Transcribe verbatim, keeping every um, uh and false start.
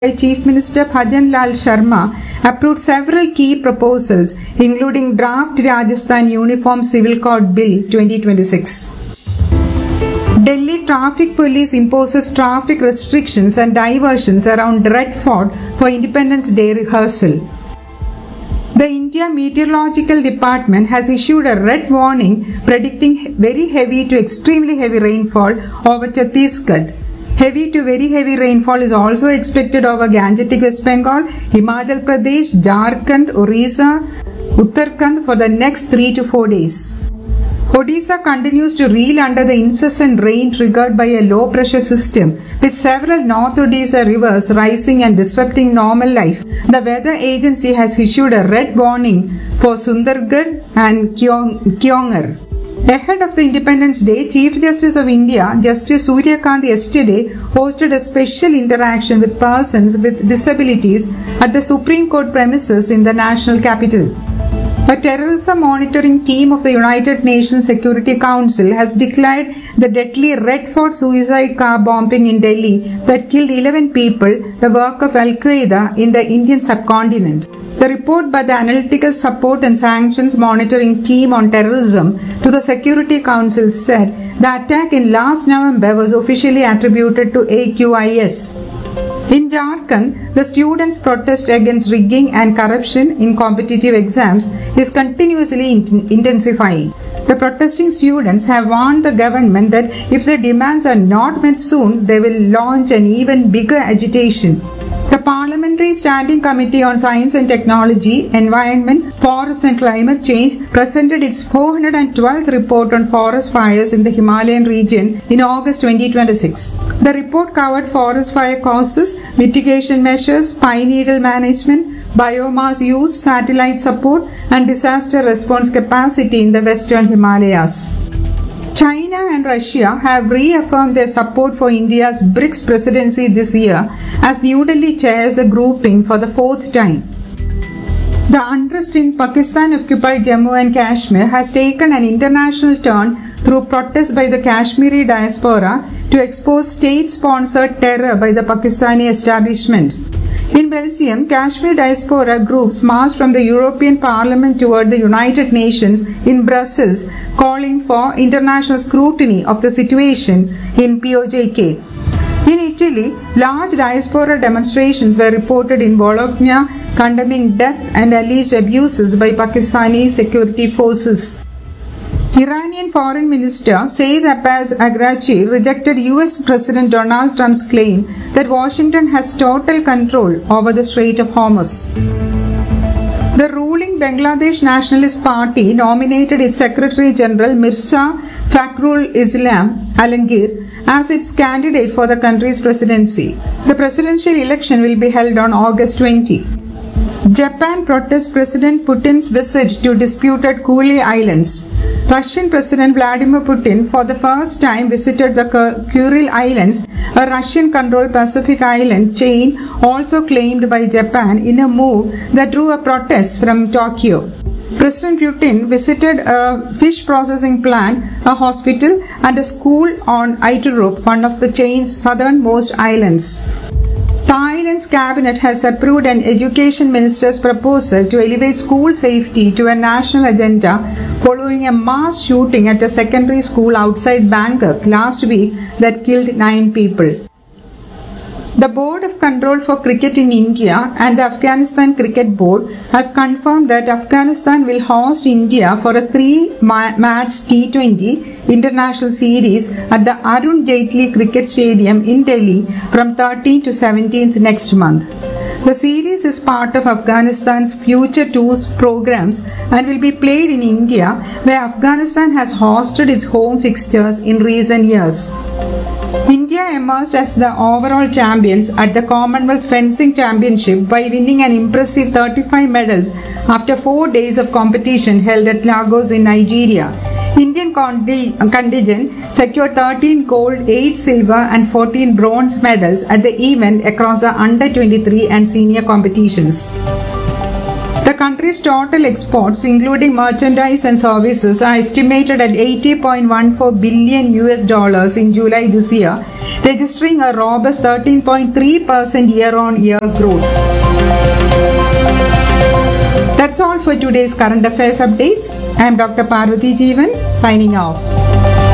Chief Minister Bhajan Lal Sharma approved several key proposals, including Draft Rajasthan Uniform Civil Code Bill twenty twenty-six. Delhi Traffic Police imposes traffic restrictions and diversions around Red Fort for Independence Day rehearsal. The India Meteorological Department has issued a red warning predicting very heavy to extremely heavy rainfall over Chhattisgarh. Heavy to very heavy rainfall is also expected over Gangetic West Bengal, Himachal Pradesh, Jharkhand, Orissa, Uttarakhand for the next three to four days. Odisha continues to reel under the incessant rain triggered by a low pressure system, with several North Odisha rivers rising and disrupting normal life. The weather agency has issued a red warning for Sundargarh and Kyongar. Ahead of the Independence Day, Chief Justice of India, Justice Surya Kant, yesterday hosted a special interaction with persons with disabilities at the Supreme Court premises in the national capital. A terrorism monitoring team of the United Nations Security Council has declared the deadly Red Fort suicide car bombing in Delhi that killed eleven people the work of Al-Qaeda in the Indian subcontinent. The report by the Analytical Support and Sanctions Monitoring Team on Terrorism to the Security Council said the attack in last November was officially attributed to A Q I S. In Jharkhand, the students' protest against rigging and corruption in competitive exams is continuously int- intensifying. The protesting students have warned the government that if their demands are not met soon, they will launch an even bigger agitation. The Parliamentary Standing Committee on Science and Technology, Environment, Forests and Climate Change presented its four hundred twelfth report on forest fires in the Himalayan region in August twenty twenty-six. The report covered forest fire causes, mitigation measures, pine needle management, biomass use, satellite support, and disaster response capacity in the Western Himalayas. China and Russia have reaffirmed their support for India's BRICS presidency this year as New Delhi chairs a grouping for the fourth time. The unrest in Pakistan-occupied Jammu and Kashmir has taken an international turn through protests by the Kashmiri diaspora to expose state-sponsored terror by the Pakistani establishment. In Belgium, Kashmir diaspora groups marched from the European Parliament toward the United Nations in Brussels, calling for international scrutiny of the situation in P O J K. In Italy, large diaspora demonstrations were reported in Bologna, condemning death and alleged abuses by Pakistani security forces. Iranian Foreign Minister Saeed Abbas Araghchi rejected U S President Donald Trump's claim that Washington has total control over the Strait of Hormuz. The ruling Bangladesh Nationalist Party nominated its Secretary General Mirza Fakhrul Islam Alamgir as its candidate for the country's presidency. The presidential election will be held on August twentieth. Japan protests President Putin's visit to disputed Kuril Islands. Russian President Vladimir Putin for the first time visited the Kuril Islands, a Russian-controlled Pacific island chain also claimed by Japan, in a move that drew a protest from Tokyo. President Putin visited a fish processing plant, a hospital, and a school on Iturup, one of the chain's southernmost islands. Thailand's cabinet has approved an education minister's proposal to elevate school safety to a national agenda following a mass shooting at a secondary school outside Bangkok last week that killed nine people. The Board of Control for Cricket in India and the Afghanistan Cricket Board have confirmed that Afghanistan will host India for a three-match T twenty international series at the Arun Jaitley Cricket Stadium in Delhi from thirteenth to seventeenth next month. The series is part of Afghanistan's Future Tours programs and will be played in India, where Afghanistan has hosted its home fixtures in recent years. India emerged as the overall champions at the Commonwealth Fencing Championship by winning an impressive thirty-five medals after four days of competition held at Lagos in Nigeria. Indian contingent secured thirteen gold, eight silver and fourteen bronze medals at the event across the under twenty-three and senior competitions. The country's Country's total exports, including merchandise and services, are estimated at eighty point one four billion U S dollars in July this year, registering a robust thirteen point three percent year-on-year growth. That's all for today's current affairs updates. I am Doctor Parvati Jeevan, signing off.